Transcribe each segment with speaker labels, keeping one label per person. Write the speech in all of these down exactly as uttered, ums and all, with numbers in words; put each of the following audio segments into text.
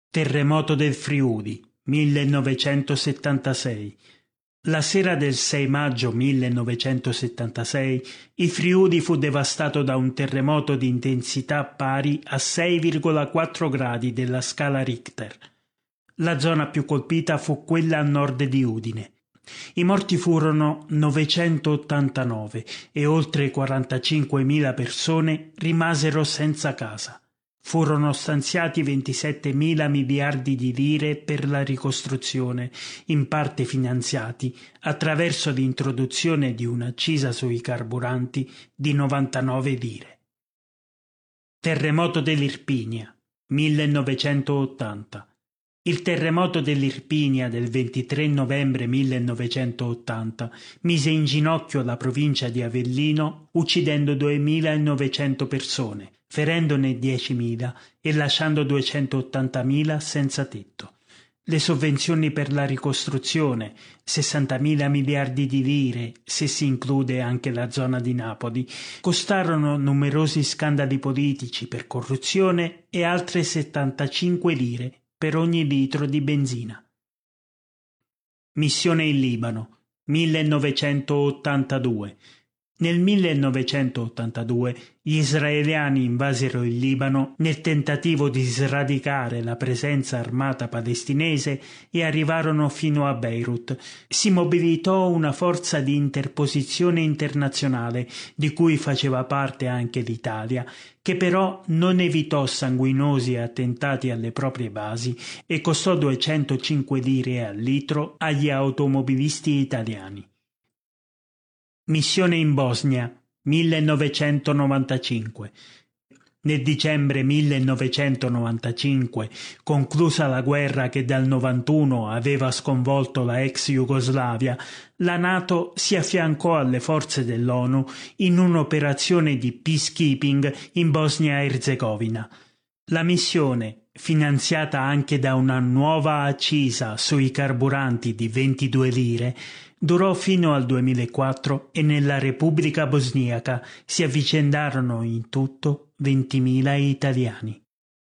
Speaker 1: Terremoto del Friuli, millenovecentosettantasei. La sera del sei maggio millenovecentosettantasei il Friuli fu devastato da un terremoto di intensità pari a sei virgola quattro gradi della scala Richter. La zona più colpita fu quella a nord di Udine. I morti furono novecentottantanove e oltre quarantacinquemila persone rimasero senza casa. Furono stanziati ventisettemila miliardi di lire per la ricostruzione, in parte finanziati attraverso l'introduzione di un'accisa sui carburanti di novantanove lire. Terremoto dell'Irpinia, millenovecentottanta. Il terremoto dell'Irpinia del ventitré novembre millenovecentottanta mise in ginocchio la provincia di Avellino uccidendo duemilanovecento persone, ferendone diecimila e lasciando duecentottantamila senza tetto. Le sovvenzioni per la ricostruzione, sessantamila miliardi di lire, se si include anche la zona di Napoli, costarono numerosi scandali politici per corruzione e altre settantacinque lire per ogni litro di benzina. Missione in Libano, millenovecentottantadue. Nel millenovecentottantadue gli israeliani invasero il Libano nel tentativo di sradicare la presenza armata palestinese e arrivarono fino a Beirut. Si mobilitò una forza di interposizione internazionale, di cui faceva parte anche l'Italia, che però non evitò sanguinosi attentati alle proprie basi e costò duecentocinque lire al litro agli automobilisti italiani. Missione in Bosnia, millenovecentonovantacinque. Nel dicembre millenovecentonovantacinque, conclusa la guerra che dal novantuno aveva sconvolto la ex Jugoslavia, la NATO si affiancò alle forze dell'ONU in un'operazione di peacekeeping in Bosnia-Erzegovina. La missione, finanziata anche da una nuova accisa sui carburanti di ventidue lire, durò fino al duemilaquattro e nella Repubblica Bosniaca si avvicendarono in tutto ventimila italiani.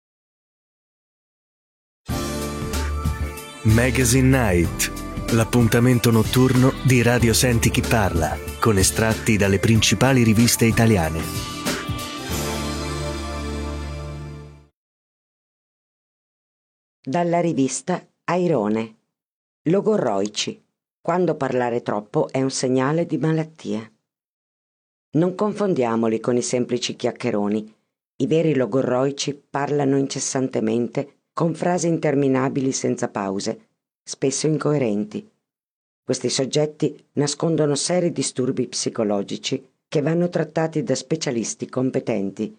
Speaker 2: Magazine Night, l'appuntamento notturno di Radio Senti Chi Parla, con estratti dalle principali riviste italiane.
Speaker 3: Dalla rivista Airone. Logorroici. Quando parlare troppo è un segnale di malattia. Non confondiamoli con i semplici chiacchieroni. I veri logorroici parlano incessantemente, con frasi interminabili senza pause, spesso incoerenti. Questi soggetti nascondono seri disturbi psicologici che vanno trattati da specialisti competenti.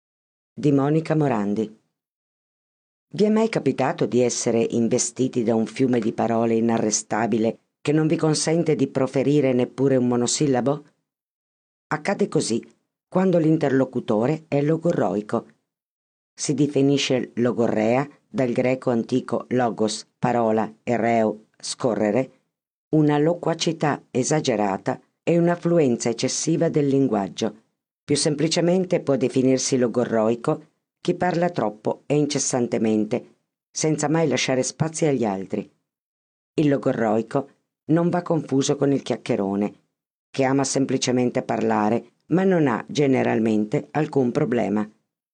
Speaker 3: Di Monica Morandi. Vi è mai capitato di essere investiti da un fiume di parole inarrestabile che non vi consente di proferire neppure un monosillabo? Accade così quando l'interlocutore è logorroico. Si definisce logorrea dal greco antico logos, parola, e reo, scorrere, una loquacità esagerata e un'affluenza eccessiva del linguaggio. Più semplicemente può definirsi logorroico chi parla troppo e incessantemente, senza mai lasciare spazi agli altri. Il logorroico non va confuso con il chiacchierone, che ama semplicemente parlare, ma non ha generalmente alcun problema.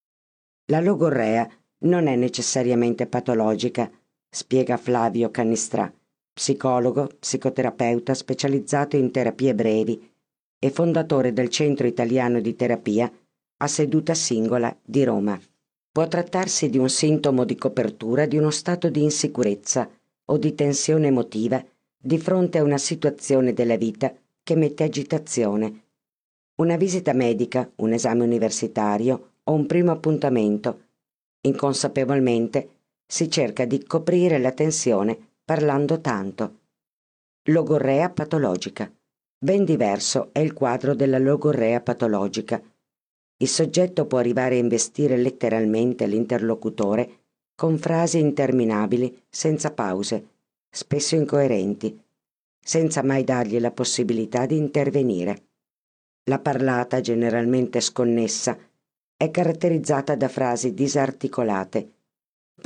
Speaker 3: La logorrea non è necessariamente patologica, spiega Flavio Cannistrà, psicologo, psicoterapeuta specializzato in terapie brevi e fondatore del Centro Italiano di Terapia a seduta singola di Roma. Può trattarsi di un sintomo di copertura di uno stato di insicurezza o di tensione emotiva di fronte a una situazione della vita che mette agitazione. Una visita medica, un esame universitario o un primo appuntamento. Inconsapevolmente si cerca di coprire la tensione parlando tanto. Logorrea patologica. Ben diverso è il quadro della logorrea patologica. Il soggetto può arrivare a investire letteralmente l'interlocutore con frasi interminabili senza pause, spesso incoerenti, senza mai dargli la possibilità di intervenire. La parlata, generalmente sconnessa, è caratterizzata da frasi disarticolate,